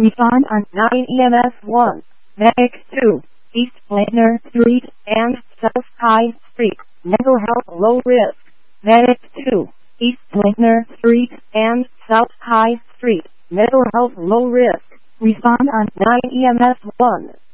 Respond on 9 EMS 1. Medic 2. East Laner Street and South High Street. Mental health low risk. Medic 2. East Laner Street and South High Street. Mental health low risk. Respond on 9 EMS 1.